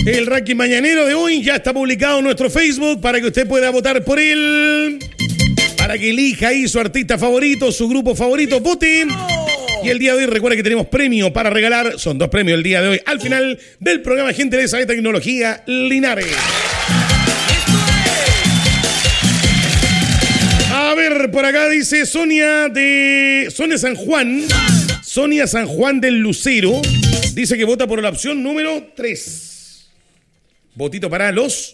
El ranking mañanero de hoy ya está publicado en nuestro Facebook para que usted pueda votar por él. Para que elija ahí su artista favorito, su grupo favorito, vote. Y el día de hoy recuerda que tenemos premio para regalar. Son 2 premios el día de hoy. Al final del programa Gentileza de Tecnología Linares. A ver, por acá dice Sonia San Juan. Sonia San Juan del Lucero. Dice que vota por la opción número 3. Votito para los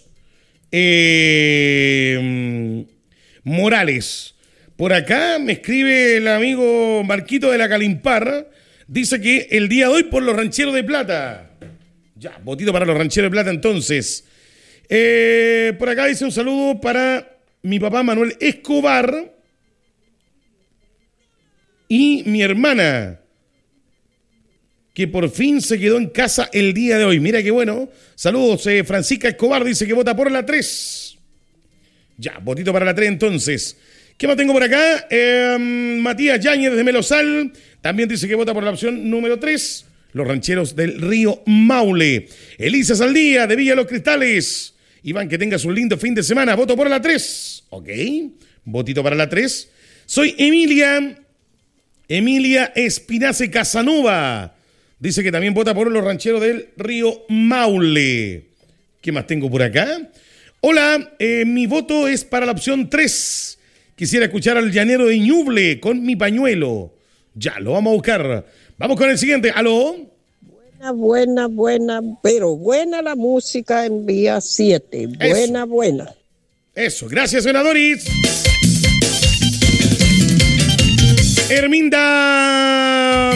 Morales. Por acá me escribe el amigo Marquito de la Calimpar. Dice que el día de hoy por los Rancheros de Plata. Ya, votito para los Rancheros de Plata entonces. Por acá dice un saludo para mi papá Manuel Escobar y mi hermana, que por fin se quedó en casa el día de hoy. Mira qué bueno. Saludos, Francisca Escobar dice que vota por la 3. Ya, votito para la 3 entonces. ¿Qué más tengo por acá? Matías Yáñez de Melosal también dice que vota por la opción número 3. Los Rancheros del Río Maule. Elisa Saldía de Villa Los Cristales. Iván, que tengas un lindo fin de semana. Voto por la 3. Ok, votito para la 3. Soy Emilia Espinace Casanova. Dice que también vota por los Rancheros del Río Maule. ¿Qué más tengo por acá? Hola, mi voto es para la opción 3. Quisiera escuchar al Llanero de Ñuble con mi pañuelo. Ya, lo vamos a buscar. Vamos con el siguiente. ¿Aló? Buena, pero buena la música en Vía 7. Buena. Eso, gracias, señora Doris. Herminda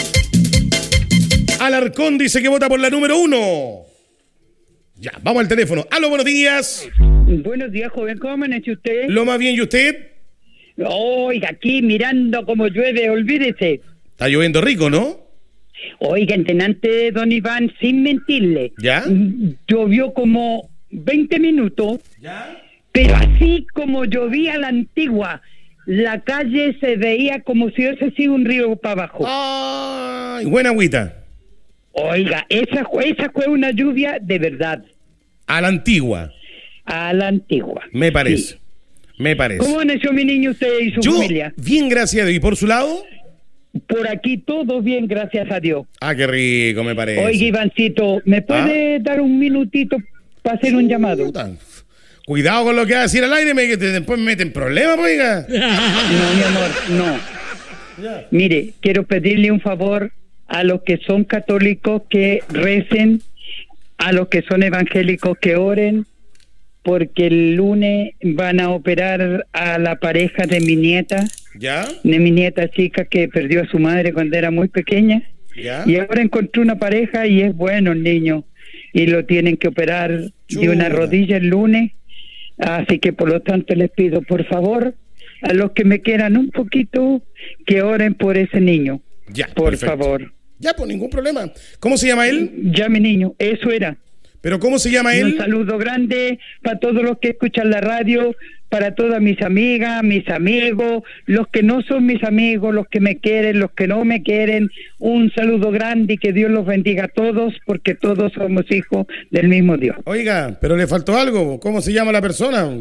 Alarcón dice que vota por la número 1. Ya, vamos al teléfono. Aló, buenos días. Buenos días, joven. ¿Cómo amaneció usted? Lo más bien, ¿y usted? Oiga, aquí mirando cómo llueve, olvídese. Está lloviendo rico, ¿no? Oiga, entenante, don Iván, sin mentirle. ¿Ya? Llovió como 20 minutos. ¿Ya? Pero así como llovía la antigua, la calle se veía como si hubiese sido un río para abajo. ¡Ay! Buena agüita. Oiga, esa fue una lluvia de verdad. A la antigua. A la antigua. Me parece. Sí. Me parece. ¿Cómo nació mi niño, usted y su familia? Bien, gracias a Dios. ¿Y por su lado? Por aquí todo bien, gracias a Dios. Ah, qué rico, me parece. Oiga, Ivancito, ¿me puede dar un minutito para hacer un llamado? Cuidado con lo que va a decir al aire, que después me meten problemas, oiga. No, mi amor, no. Ya. Mire, quiero pedirle un favor a los que son católicos que recen, a los que son evangélicos que oren, porque el lunes van a operar a la pareja de mi nieta. ¿Ya? De mi nieta chica que perdió a su madre cuando era muy pequeña. ¿Ya? Y ahora encontré una pareja y es bueno el niño. Y lo tienen que operar de una rodilla el lunes. Así que por lo tanto les pido, por favor, a los que me quieran un poquito, que oren por ese niño. Ya, por perfecto. favor. Ya, pues ningún problema. ¿Cómo se llama él? Ya, mi niño, eso era. ¿Pero cómo se llama él? Un saludo grande para todos los que escuchan la radio, para todas mis amigas, mis amigos, los que no son mis amigos, los que me quieren, los que no me quieren. Un saludo grande y que Dios los bendiga a todos, porque todos somos hijos del mismo Dios. Oiga, pero le faltó algo. ¿Cómo se llama la persona?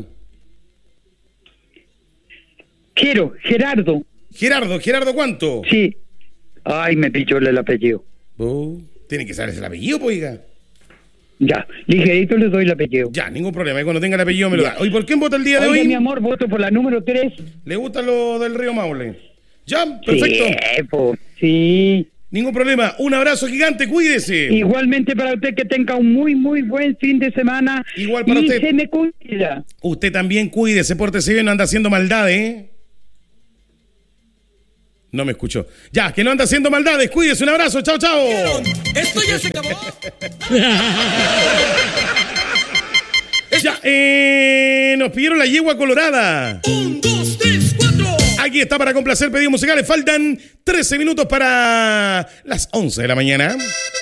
Gerardo. ¿Gerardo cuánto? Sí. Ay, me pilló el apellido. Tiene que saber el apellido, pues, oiga. Ya, ligerito le doy el apellido. Ya, ningún problema. Y cuando tenga el apellido me lo da. Oye, ¿por quién vota el día de hoy? Mi amor, voto por la número 3. ¿Le gusta lo del Río Maule? Ya, perfecto. Sí. Ningún problema. Un abrazo gigante, cuídese. Igualmente para usted, que tenga un muy, muy buen fin de semana. Igual para usted. Y se me cuida. Usted también cuídese, pórtese bien, no anda haciendo maldades, ¿eh? No me escuchó. Ya, que no anda haciendo maldades. Cuídese, un abrazo. Chao, chao. Esto ya se acabó. Ya, nos pidieron la yegua colorada. 1, 2, 3, 4. Aquí está para complacer pedidos musicales. Faltan 13 minutos para las 11 de la mañana.